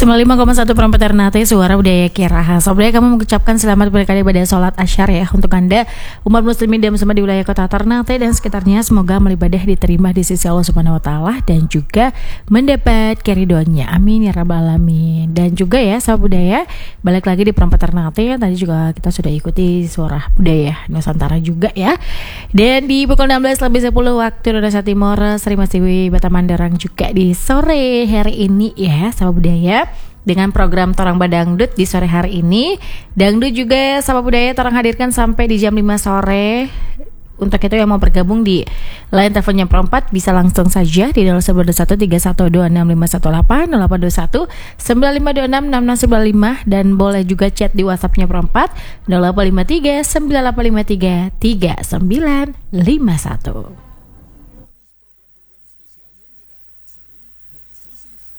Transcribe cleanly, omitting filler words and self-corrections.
95,1 Perempat Ternate, suara budaya Kiraha. Sobraya kami mengucapkan selamat berkali pada sholat asyar ya untuk Anda umat muslimin dan muslimah di wilayah kota Ternate dan sekitarnya. Semoga amal ibadah diterima di sisi Allah Subhanahu wa taala dan juga mendapat keridhoannya. Amin ya rabbal alamin. Dan juga ya sahabat budaya, balik lagi di Perempat Ternate. Tadi juga kita sudah ikuti suara budaya Nusantara juga ya. Dan di pukul 16:10 waktu Indonesia Timur, Sri Masiwi Batamandarang juga di sore hari ini ya sahabat budaya, dengan program Torang Badangdut di sore hari ini. Dangdut juga sahabat budaya Torang hadirkan sampai di jam 5 sore. Untuk itu yang mau bergabung di line teleponnya Perempat bisa langsung saja di 0113126518, 0821 95266695, dan boleh juga chat di WhatsAppnya Perempat 0853 9853 3951.